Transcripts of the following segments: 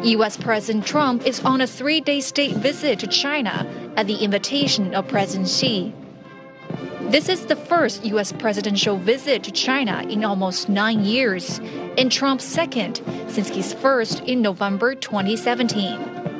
U.S. President Trump is on a 3-day state visit to China at the invitation of President Xi. This is the first U.S. presidential visit to China in almost 9 years, and Trump's second since his first in November 2017.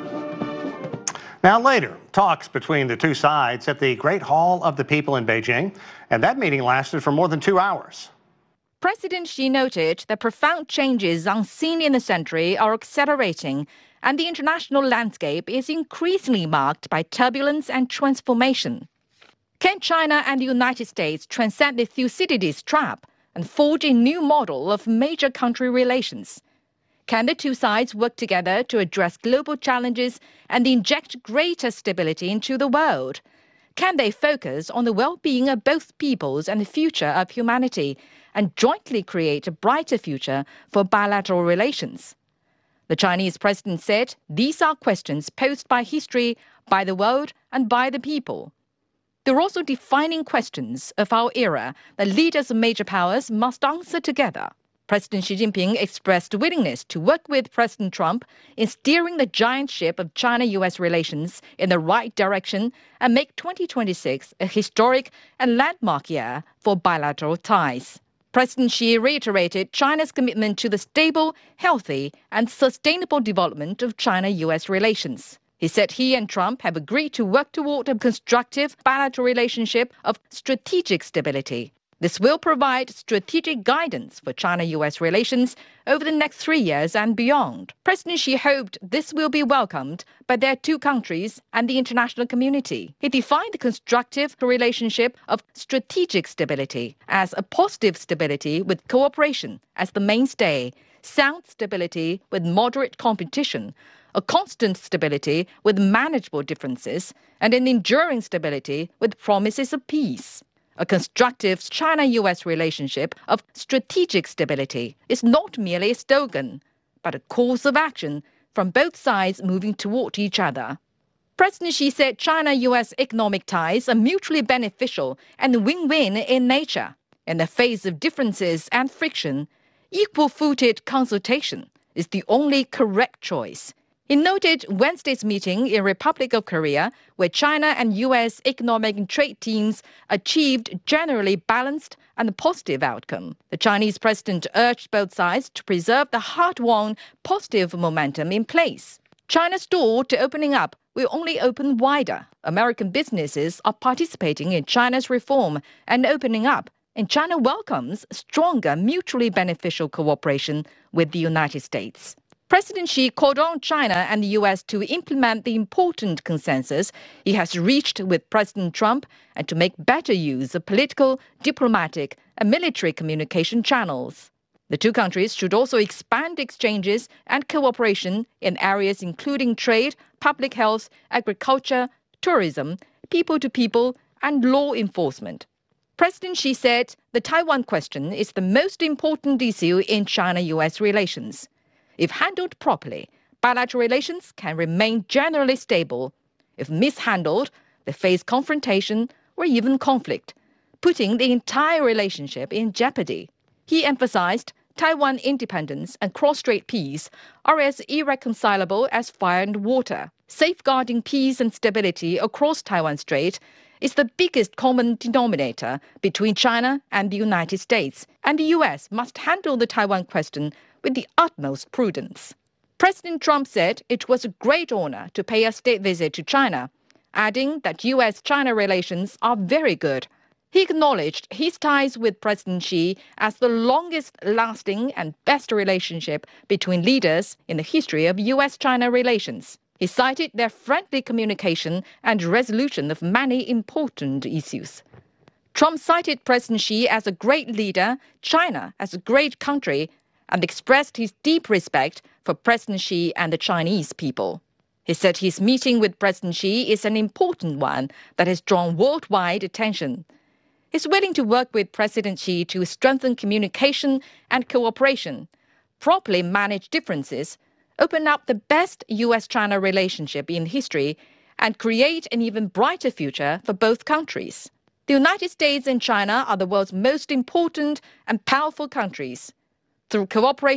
Now later, talks between the two sides at the Great Hall of the People in Beijing, and that meeting lasted for more than 2 hours. President Xi noted that profound changes unseen in the century are accelerating, and the international landscape is increasingly marked by turbulence and transformation. Can China and the United States transcend the Thucydides trap and forge a new model of major country relations? Can the two sides work together to address global challenges and inject greater stability into the world? Can they focus on the well-being of both peoples and the future of humanity, and jointly create a brighter future for bilateral relations? The Chinese president said these are questions posed by history, by the world, and by the people. They're also defining questions of our era that leaders of major powers must answer together. President Xi Jinping expressed willingness to work with President Trump in steering the giant ship of China-U.S. relations in the right direction and make 2026 a historic and landmark year for bilateral ties. President Xi reiterated China's commitment to the stable, healthy, and sustainable development of China-U.S. relations. He said he and Trump have agreed to work toward a constructive bilateral relationship of strategic stability. This will provide strategic guidance for China-U.S. relations over the next 3 years and beyond. President Xi hoped this will be welcomed by their two countries and the international community. He defined the constructive relationship of strategic stability as a positive stability with cooperation as the mainstay, sound stability with moderate competition, a constant stability with manageable differences, and an enduring stability with promises of peace. A constructive China-U.S. relationship of strategic stability is not merely a slogan, but a course of action from both sides moving toward each other. President Xi said China-U.S. economic ties are mutually beneficial and win-win in nature. In the face of differences and friction, equal-footed consultation is the only correct choice. He noted Wednesday's meeting in Republic of Korea, where China and U.S. economic and trade teams achieved generally balanced and positive outcome. The Chinese president urged both sides to preserve the hard-won positive momentum in place. China's door to opening up will only open wider. American businesses are participating in China's reform and opening up, and China welcomes stronger mutually beneficial cooperation with the United States. President Xi called on China and the U.S. to implement the important consensus he has reached with President Trump and to make better use of political, diplomatic, and military communication channels. The two countries should also expand exchanges and cooperation in areas including trade, public health, agriculture, tourism, people-to-people, and law enforcement. President Xi said the Taiwan question is the most important issue in China-U.S. relations. If handled properly, bilateral relations can remain generally stable. If mishandled, they face confrontation or even conflict, putting the entire relationship in jeopardy. He emphasized Taiwan independence and cross-strait peace are as irreconcilable as fire and water. Safeguarding peace and stability across Taiwan Strait is the biggest common denominator between China and the United States, and the U.S. must handle the Taiwan question with the utmost prudence. President Trump said it was a great honor to pay a state visit to China, adding that U.S.-China relations are very good. He acknowledged his ties with President Xi as the longest-lasting and best relationship between leaders in the history of U.S.-China relations. He cited their friendly communication and resolution of many important issues. Trump cited President Xi as a great leader, China as a great country, and expressed his deep respect for President Xi and the Chinese people. He said his meeting with President Xi is an important one that has drawn worldwide attention. He's willing to work with President Xi to strengthen communication and cooperation, properly manage differences, open up the best U.S.-China relationship in history, and create an even brighter future for both countries. The United States and China are the world's most important and powerful countries. Through cooperation,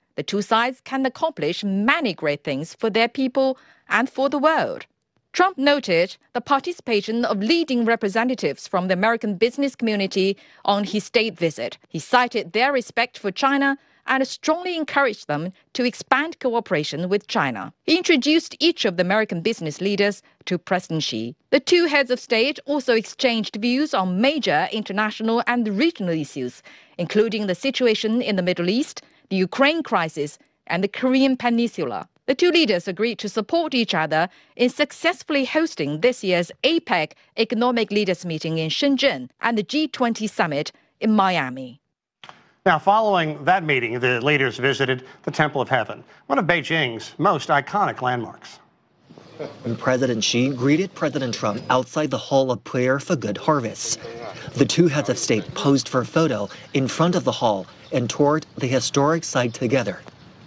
the two sides can accomplish many great things for their people and for the world. Trump noted the participation of leading representatives from the American business community on his state visit. He cited their respect for China and strongly encouraged them to expand cooperation with China. He introduced each of the American business leaders to President Xi. The two heads of state also exchanged views on major international and regional issues, including the situation in the Middle East, the Ukraine crisis, and the Korean Peninsula. The two leaders agreed to support each other in successfully hosting this year's APEC Economic Leaders Meeting in Shenzhen and the G20 Summit in Miami. Now, following that meeting, the leaders visited the Temple of Heaven, one of Beijing's most iconic landmarks. And President Xi greeted President Trump outside the Hall of Prayer for Good Harvest. The two heads of state posed for a photo in front of the hall and toured the historic site together.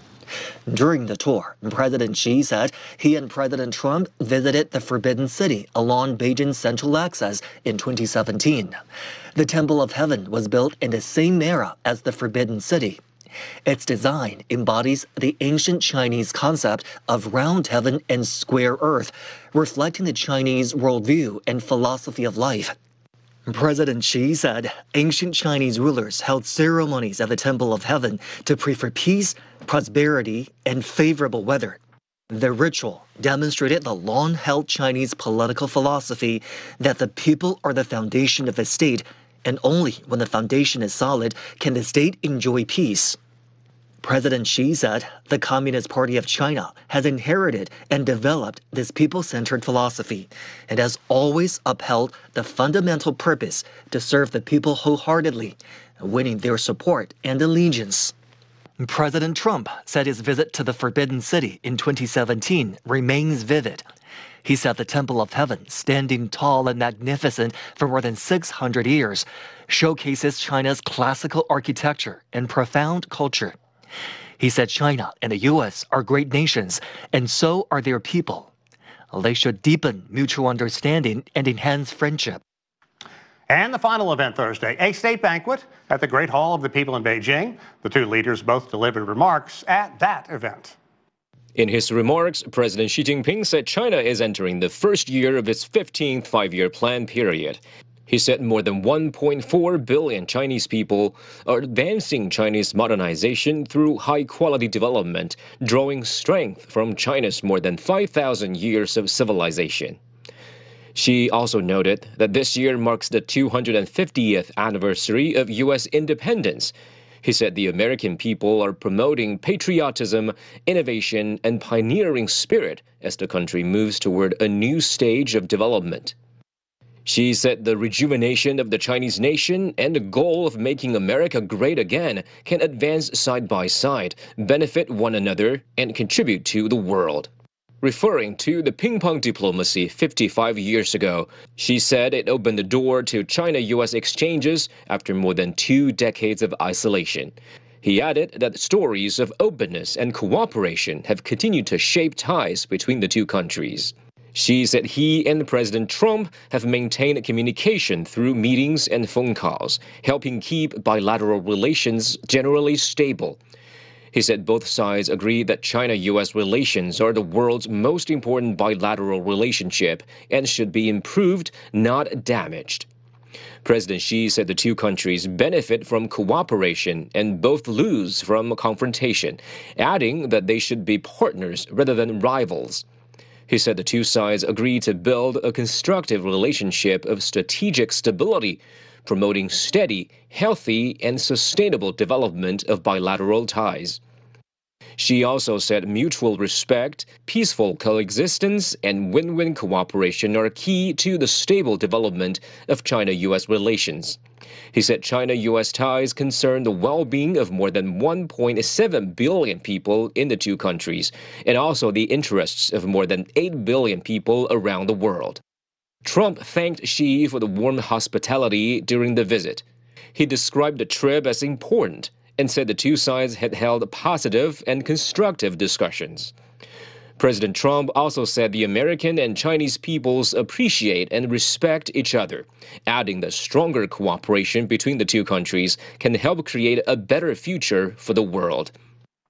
During the tour, President Xi said he and President Trump visited the Forbidden City along Beijing's Central Axis in 2017. The Temple of Heaven was built in the same era as the Forbidden City. Its design embodies the ancient Chinese concept of round heaven and square earth, reflecting the Chinese worldview and philosophy of life. President Xi said ancient Chinese rulers held ceremonies at the Temple of Heaven to pray for peace, prosperity, and favorable weather. The ritual demonstrated the long-held Chinese political philosophy that the people are the foundation of the state, and only when the foundation is solid can the state enjoy peace. President Xi said the Communist Party of China has inherited and developed this people-centered philosophy and has always upheld the fundamental purpose to serve the people wholeheartedly, winning their support and allegiance. President Trump said his visit to the Forbidden City in 2017 remains vivid. He said the Temple of Heaven, standing tall and magnificent for more than 600 years, showcases China's classical architecture and profound culture. He said China and the U.S. are great nations, and so are their people. They should deepen mutual understanding and enhance friendship. And the final event Thursday, a state banquet at the Great Hall of the People in Beijing. The two leaders both delivered remarks at that event. In his remarks, President Xi Jinping said China is entering the first year of its 15th five-year plan period. He said more than 1.4 billion Chinese people are advancing Chinese modernization through high-quality development, drawing strength from China's more than 5,000 years of civilization. Xi also noted that this year marks the 250th anniversary of U.S. independence. He said the American people are promoting patriotism, innovation, and pioneering spirit as the country moves toward a new stage of development. Xi said the rejuvenation of the Chinese nation and the goal of making America great again can advance side by side, benefit one another, and contribute to the world. Referring to the ping-pong diplomacy 55 years ago, Xi said it opened the door to China-U.S. exchanges after more than 2 decades of isolation. He added that stories of openness and cooperation have continued to shape ties between the two countries. Xi said he and President Trump have maintained communication through meetings and phone calls, helping keep bilateral relations generally stable. He said both sides agree that China-U.S. relations are the world's most important bilateral relationship and should be improved, not damaged. President Xi said the two countries benefit from cooperation and both lose from confrontation, adding that they should be partners rather than rivals. He said the two sides agree to build a constructive relationship of strategic stability, promoting steady, healthy, and sustainable development of bilateral ties. Xi also said mutual respect, peaceful coexistence, and win-win cooperation are key to the stable development of China-U.S. relations. He said China-U.S. ties concern the well-being of more than 1.7 billion people in the two countries, and also the interests of more than 8 billion people around the world. Trump thanked Xi for the warm hospitality during the visit. He described the trip as important and said the two sides had held positive and constructive discussions. President Trump also said the American and Chinese peoples appreciate and respect each other, adding that stronger cooperation between the two countries can help create a better future for the world.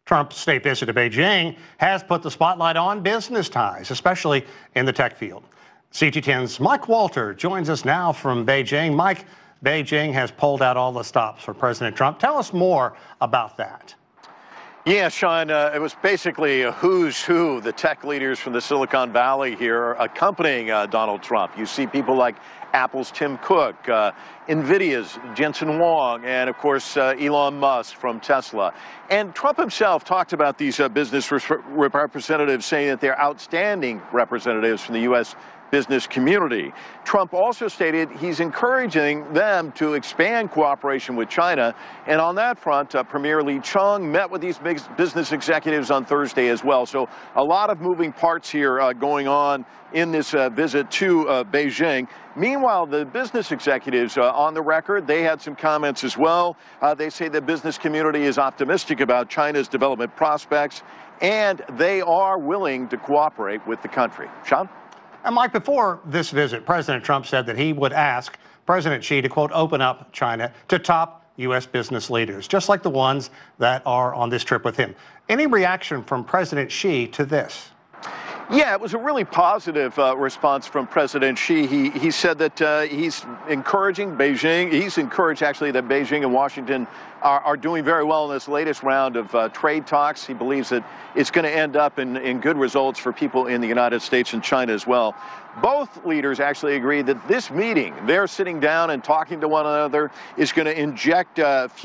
Trump's state visit to Beijing has put the spotlight on business ties, especially in the tech field. CT10's Mike Walter joins us now from Beijing. Mike, Beijing has pulled out all the stops for President Trump. Tell us more about that. Yeah, Sean, it was basically a who's who, the tech leaders from the Silicon Valley here accompanying Donald Trump. You see people like Apple's Tim Cook, NVIDIA's Jensen Huang, and of course Elon Musk from Tesla. And Trump himself talked about these business representatives, saying that they're outstanding representatives from the U.S. business community. Trump also stated he's encouraging them to expand cooperation with China. And on that front, Premier Li Qiang met with these big business executives on Thursday as well. So a lot of moving parts here going on in this visit to Beijing. Meanwhile, the business executives on the record, they had some comments as well. They say the business community is optimistic about China's development prospects, and they are willing to cooperate with the country. Sean? And Mike, before this visit, President Trump said that he would ask President Xi to, quote, open up China to top U.S. business leaders, just like the ones that are on this trip with him. Any reaction from President Xi to this? Yeah, it was a really positive response from President Xi. He said that he's encouraging Beijing. He's encouraged, actually, that Beijing and Washington are doing very well in this latest round of trade talks. He believes that it's going to end up in good results for people in the United States and China as well. Both leaders actually agreed that this meeting, they're sitting down and talking to one another, is going to inject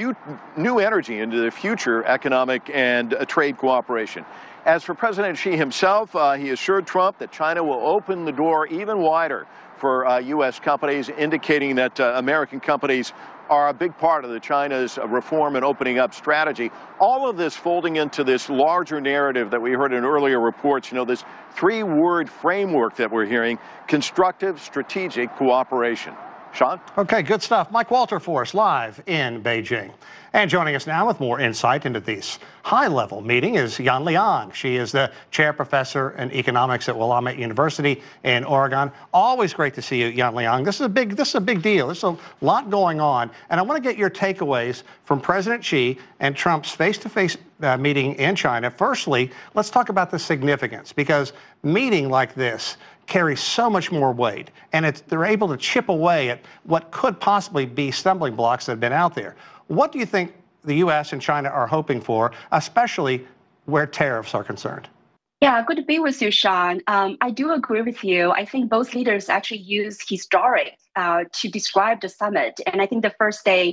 new energy into the future economic and trade cooperation. As for President Xi himself, he assured Trump that China will open the door even wider for U.S. companies, indicating that American companies are a big part of China's reform and opening up strategy. All of this folding into this larger narrative that we heard in earlier reports, this three-word framework that we're hearing: constructive strategic cooperation. Sean? Okay, good stuff. Mike Walter for us live in Beijing. And joining us now with more insight into this high-level meeting is Yan Liang. She is the chair professor in economics at Willamette University in Oregon. Always great to see you, Yan Liang. This is a big deal. There's a lot going on. And I want to get your takeaways from President Xi and Trump's face-to-face meeting in China. Firstly, let's talk about the significance, because meeting like this carries so much more weight, and they're able to chip away at what could possibly be stumbling blocks that have been out there. What do you think the U.S. and China are hoping for, especially where tariffs are concerned? Yeah, good to be with you, Sean. I do agree with you. I think both leaders actually used historic to describe the summit. And I think the first day,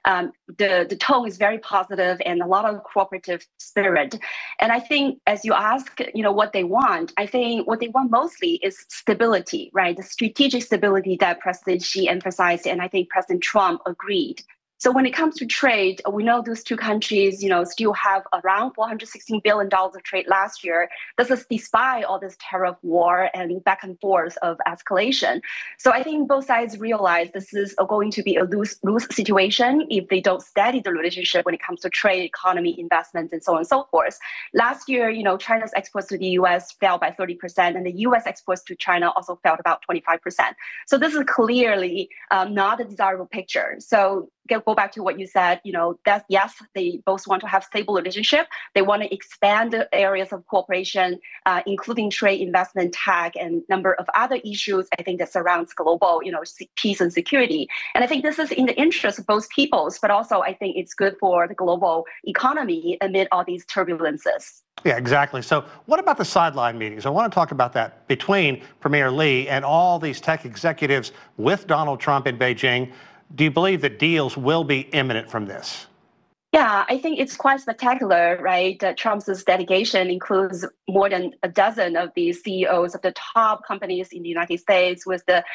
the tone is very positive and a lot of cooperative spirit. And I think as you ask, what they want, I think what they want mostly is stability, right? The strategic stability that President Xi emphasized, and I think President Trump agreed. So when it comes to trade, we know those two countries, still have around $416 billion of trade last year. This is despite all this tariff war and back and forth of escalation. So I think both sides realize this is going to be a lose situation if they don't steady the relationship when it comes to trade, economy, investments, and so on and so forth. Last year, China's exports to the U.S. fell by 30%, and the U.S. exports to China also fell about 25%. So this is clearly not a desirable picture. So go back to what you said, that yes, they both want to have stable relationship. They want to expand the areas of cooperation, including trade, investment, tech, and number of other issues, I think, that surrounds global, peace and security. And I think this is in the interest of both peoples, but also I think it's good for the global economy amid all these turbulences. Yeah, exactly. So what about the sideline meetings? I want to talk about that between Premier Li and all these tech executives with Donald Trump in Beijing. Do you believe that deals will be imminent from this? Yeah, I think it's quite spectacular, right? Trump's delegation includes more than a dozen of the CEOs of the top companies in the United States with the,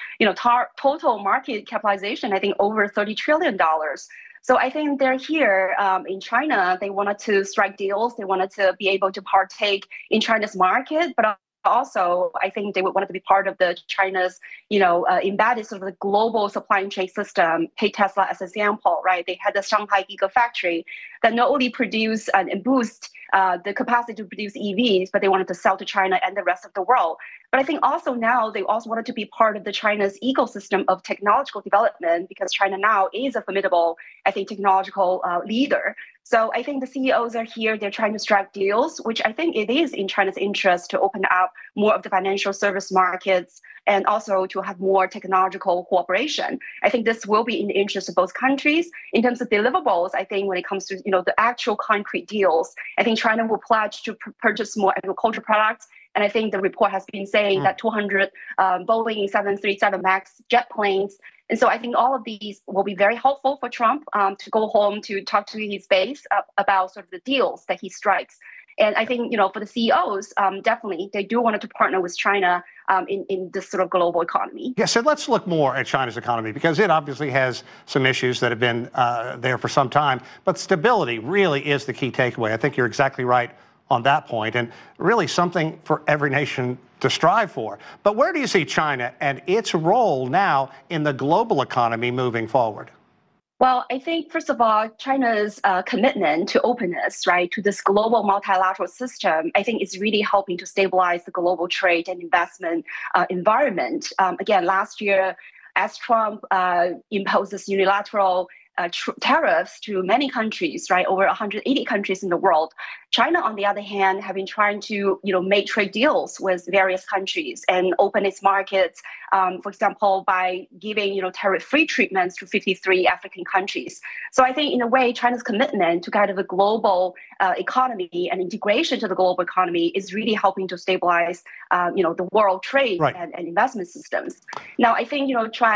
total market capitalization, I think, over $30 trillion. So I think they're here in China. They wanted to strike deals. They wanted to be able to partake in China's market, but also, I think they wanted to be part of the China's, embedded sort of the global supply chain system. Take Tesla as an example, right? They had the Shanghai Gigafactory that not only produce and boost the capacity to produce EVs, but they wanted to sell to China and the rest of the world. But I think also now they also wanted to be part of the China's ecosystem of technological development, because China now is a formidable, I think, technological leader. So I think the CEOs are here, they're trying to strike deals, which I think it is in China's interest to open up more of the financial service markets and also to have more technological cooperation. I think this will be in the interest of both countries. In terms of deliverables, I think when it comes to the actual concrete deals, I think China will pledge to purchase more agricultural products. And I think the report has been saying that 200 Boeing 737 MAX jet planes. And so I think all of these will be very helpful for Trump to go home to talk to his base about sort of the deals that he strikes. And I think, for the CEOs, definitely, they do want to partner with China in this sort of global economy. Yeah, so let's look more at China's economy, because it obviously has some issues that have been there for some time. But stability really is the key takeaway. I think you're exactly right on that point, and really something for every nation to strive for. But where do you see China and its role now in the global economy moving forward? Well, I think, first of all, China's commitment to openness, right, to this global multilateral system, I think is really helping to stabilize the global trade and investment environment. Again, last year, as Trump imposed this unilateral tariffs to many countries, right, over 180 countries in the world. China, on the other hand, have been trying to, make trade deals with various countries and open its markets, for example, by giving, tariff-free treatments to 53 African countries. So I think, in a way, China's commitment to kind of a global economy and integration to the global economy is really helping to stabilize, the world trade and investment systems. Now, I think,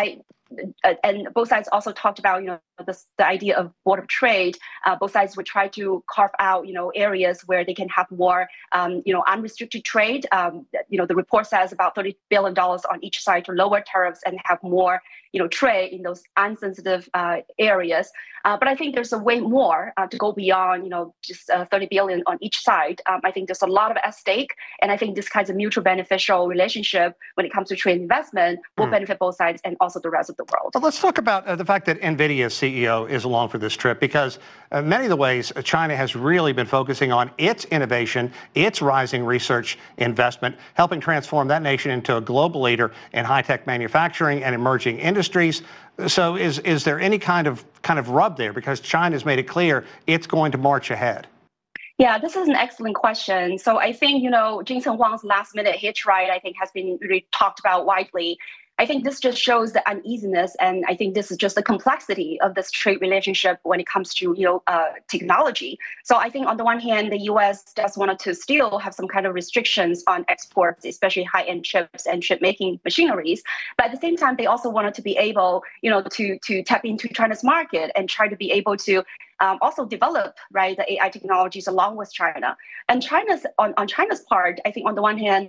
and both sides also talked about, the idea of border trade. Both sides would try to carve out, areas where they can have more, unrestricted trade. The report says about $30 billion on each side to lower tariffs and have more, trade in those unsensitive areas. But I think there's a way more to go beyond, just $30 billion on each side. I think there's a lot of at stake, and I think this kind of mutual beneficial relationship when it comes to trade investment will benefit both sides and also the rest of the world. Well, let's talk about the fact that NVIDIA's CEO is along for this trip, because many of the ways China has really been focusing on its innovation, its rising research investment, helping transform that nation into a global leader in high-tech manufacturing and emerging industries. So is there any kind of rub there? Because China's made it clear it's going to march ahead. Yeah, this is an excellent question. So I think, Jensen Huang's last-minute hitch ride, I think, has been really talked about widely. I think this just shows the uneasiness, and I think this is just the complexity of this trade relationship when it comes to technology. So I think on the one hand, the U.S. does want to still have some kind of restrictions on exports, especially high-end chips and chip-making machineries. But at the same time, they also wanted to be able, to tap into China's market and try to be able to also develop, the AI technologies along with China. And on China's part, I think on the one hand,